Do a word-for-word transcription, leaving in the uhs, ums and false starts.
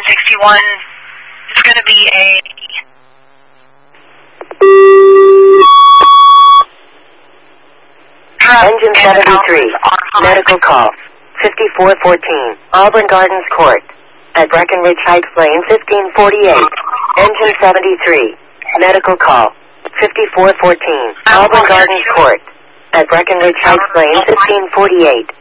sixty-one. It's going to be a... Engine seventy-three, medical call, fifty-four fourteen, Auburn Gardens Court, at Breckenridge Heights Lane, fifteen forty-eight. Engine seventy-three, medical call, fifty-four fourteen, Auburn Gardens Court, at Breckenridge Heights Lane, fifteen forty-eight.